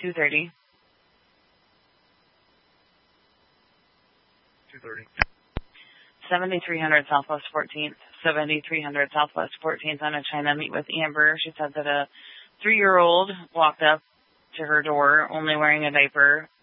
2:30. 2:30. 7300 Southwest 14th. 7300 Southwest 14th on a China. Meet with Amber. She said that a 3-year-old walked up to her door only wearing a diaper.